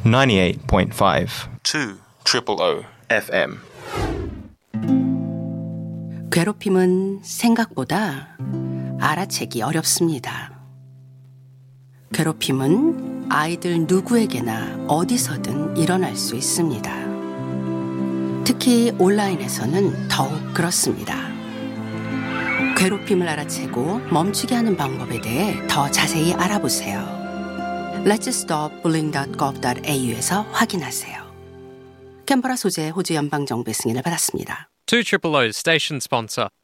98.5 2 FM. 괴롭힘은 생각보다 알아채기 어렵습니다. 괴롭힘은 아이들 누구에게나 어디서든 일어날 수 있습니다. 특히 온라인에서는 더욱 그렇습니다. 괴롭힘을 알아채고 멈추게 하는 방법에 대해 더 자세히 알아보세요. letsstopbullying.gov.au에서 확인하세요. 캔버라 소재 호주 연방정부의 승인을 받았습니다. 2 O's station sponsor.